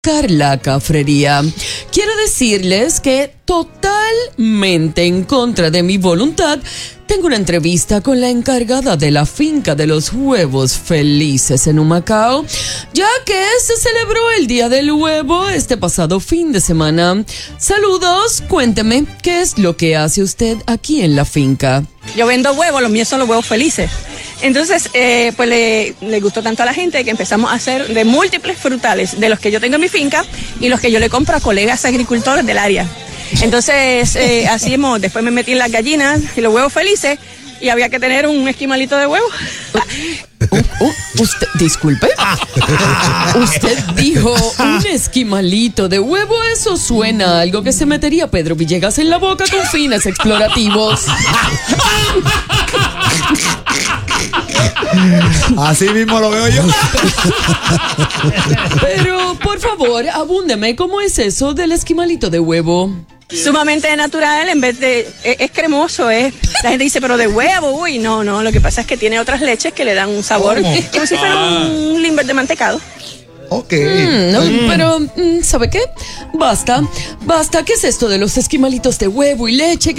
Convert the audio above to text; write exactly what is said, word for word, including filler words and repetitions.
Carla Cafrería. Quiero decirles que totalmente en contra de mi voluntad, tengo una entrevista con la encargada de la finca de los huevos felices en Humacao, ya que se celebró el Día del Huevo este pasado fin de semana. Saludos, cuénteme, ¿qué es lo que hace usted aquí en la finca? Yo vendo huevos, los míos son los huevos felices. Entonces, eh, pues le, le gustó tanto a la gente que empezamos a hacer de múltiples frutales, de los que yo tengo en mi finca y los que yo le compro a colegas agricultores del área. Entonces, eh, así hemos, después me metí en las gallinas y los huevos felices y había que tener un esquimalito de huevo. Uh, uh, usted, disculpe. Usted dijo un esquimalito de huevo. Eso suena a algo que se metería Pedro Villegas en la boca con fines explorativos. Así mismo lo veo yo. Pero, por favor, abúndeme, ¿cómo es eso del esquimalito de huevo? Sumamente natural, en vez de, es, es cremoso, es, la gente dice, pero de huevo, uy, no, no, lo que pasa es que tiene otras leches que le dan un sabor, ¿cómo? Como si fuera un limber de mantecado. Ok. Mm, no, mm. Pero, ¿sabe qué? Basta, basta, ¿qué es esto de los esquimalitos de huevo y leche?